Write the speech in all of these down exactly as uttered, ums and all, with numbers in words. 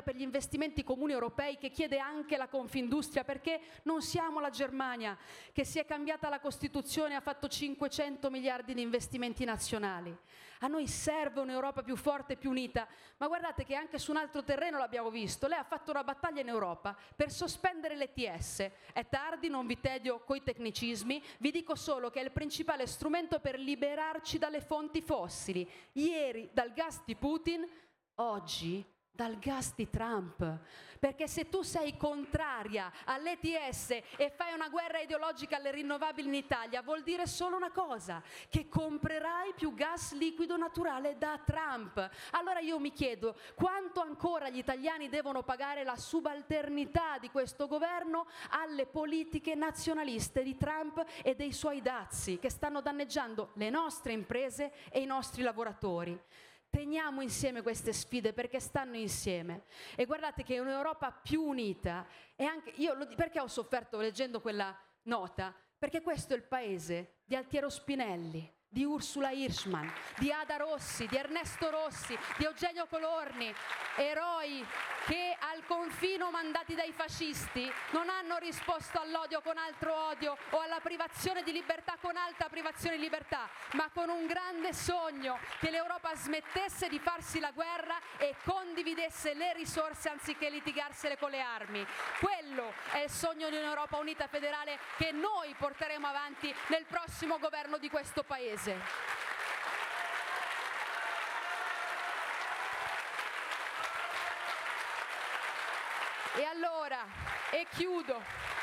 battaglia per gli investimenti comuni europei che chiede anche la Confindustria, perché non siamo la Germania che si è cambiata la Costituzione e ha fatto cinquecento miliardi di investimenti nazionali. A noi serve un'Europa più forte e più unita, ma guardate che anche su un altro terreno l'abbiamo visto. Lei ha fatto una battaglia in Europa per sospendere l'E T S. È tardi, non vi tedio coi tecnicismi, vi dico solo che è il principale strumento per liberarci dalle fonti fossili. Ieri dal gas di Putin, oggi dal gas di Trump, perché se tu sei contraria all'E T S e fai una guerra ideologica alle rinnovabili in Italia, vuol dire solo una cosa, che comprerai più gas liquido naturale da Trump. Allora io mi chiedo, quanto ancora gli italiani devono pagare la subalternità di questo governo alle politiche nazionaliste di Trump e dei suoi dazi, che stanno danneggiando le nostre imprese e i nostri lavoratori? Teniamo insieme queste sfide perché stanno insieme, e guardate che un'Europa più unita, e anche io lo, perché ho sofferto leggendo quella nota? Perché questo è il paese di Altiero Spinelli, di Ursula Hirschman, di Ada Rossi, di Ernesto Rossi, di Eugenio Colorni, eroi che al confino mandati dai fascisti non hanno risposto all'odio con altro odio o alla privazione di libertà con altra privazione di libertà, ma con un grande sogno, che l'Europa smettesse di farsi la guerra e condividesse le risorse anziché litigarsele con le armi. Quello è il sogno di un'Europa unita federale che noi porteremo avanti nel prossimo governo di questo Paese. E allora, e chiudo,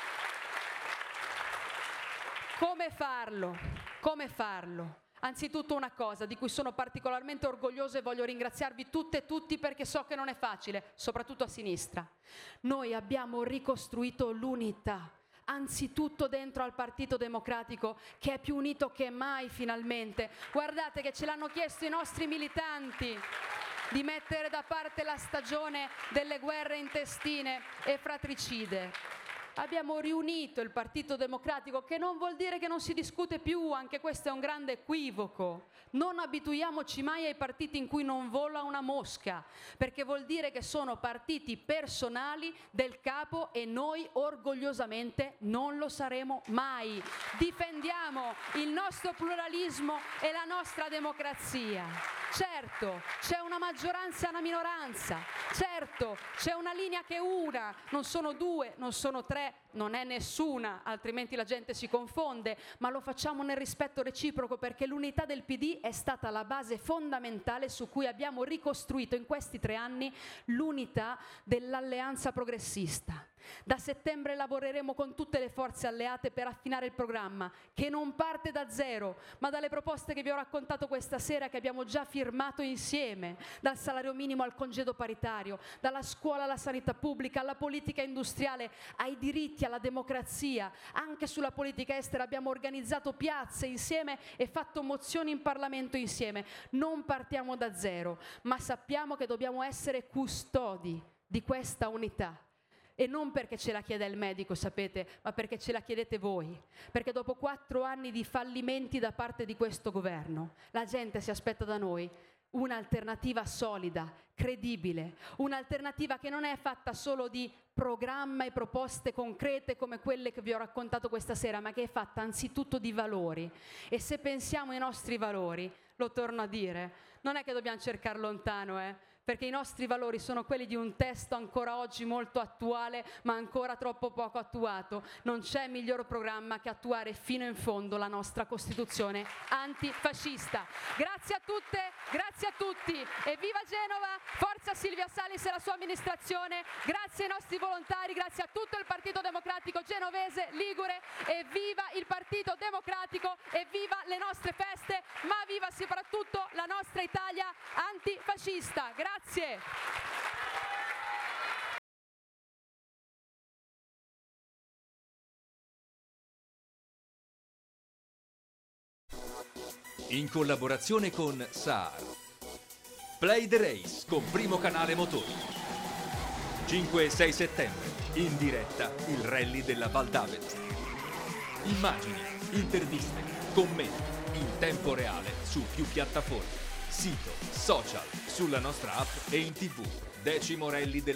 come farlo? Come farlo? Anzitutto una cosa di cui sono particolarmente orgogliosa e voglio ringraziarvi tutte e tutti, perché so che non è facile, soprattutto a sinistra. Noi abbiamo ricostruito l'unità, anzitutto dentro al Partito Democratico, che è più unito che mai finalmente. Guardate che ce l'hanno chiesto i nostri militanti, di mettere da parte la stagione delle guerre intestine e fratricide. Abbiamo riunito il Partito Democratico, che non vuol dire che non si discute più, anche questo è un grande equivoco. Non abituiamoci mai ai partiti in cui non vola una mosca, perché vuol dire che sono partiti personali del capo e noi orgogliosamente non lo saremo mai. Difendiamo il nostro pluralismo e la nostra democrazia. Certo, c'è una maggioranza e una minoranza, certo, c'è una linea che è una, non sono due, non sono tre, non è nessuna, altrimenti la gente si confonde, ma lo facciamo nel rispetto reciproco, perché l'unità del P D è stata la base fondamentale su cui abbiamo ricostruito in questi tre anni l'unità dell'alleanza progressista. Da settembre lavoreremo con tutte le forze alleate per affinare il programma, che non parte da zero, ma dalle proposte che vi ho raccontato questa sera, che abbiamo già firmato insieme, dal salario minimo al congedo paritario, dalla scuola alla sanità pubblica, alla politica industriale, ai diritti, alla democrazia. Anche sulla politica estera abbiamo organizzato piazze insieme e fatto mozioni in Parlamento insieme. Non partiamo da zero, ma sappiamo che dobbiamo essere custodi di questa unità. E non perché ce la chiede il medico, sapete, ma perché ce la chiedete voi. Perché dopo quattro anni di fallimenti da parte di questo governo, la gente si aspetta da noi un'alternativa solida, credibile, un'alternativa che non è fatta solo di programma e proposte concrete come quelle che vi ho raccontato questa sera, ma che è fatta anzitutto di valori. E se pensiamo ai nostri valori, lo torno a dire, non è che dobbiamo cercare lontano, eh? Perché i nostri valori sono quelli di un testo ancora oggi molto attuale, ma ancora troppo poco attuato. Non c'è miglior programma che attuare fino in fondo la nostra Costituzione antifascista. Grazie a tutte, grazie a tutti, e viva Genova, forza Silvia Salis e la sua amministrazione, grazie ai nostri volontari, grazie a tutto il Partito Democratico genovese, ligure, e viva il Partito Democratico, e viva le nostre feste, ma viva soprattutto la nostra Italia antifascista. Grazie. Grazie. In collaborazione con S A R. Play the Race con Primo Canale Motori. cinque e sei settembre, in diretta il rally della Val d'Avelta. Immagini, interviste, commenti, in tempo reale su più piattaforme. Sito, social, sulla nostra app e in tv. Decimo rally della